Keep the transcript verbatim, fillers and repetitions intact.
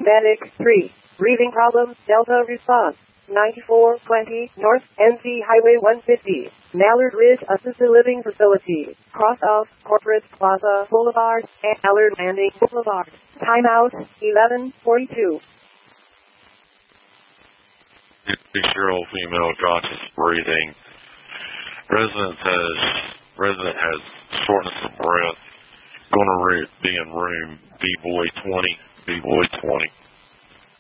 Medic three. Breathing problem, Delta response. ninety-four twenty North N C Highway one fifty. Mallard Ridge Assisted Living Facility. Cross of Corporate Plaza Boulevard and Mallard Landing Boulevard. Timeout eleven forty-two. fifty-year-old female conscious breathing. Resident has resident has shortness of breath. Going to re- be in room B boy twenty. B boy twenty.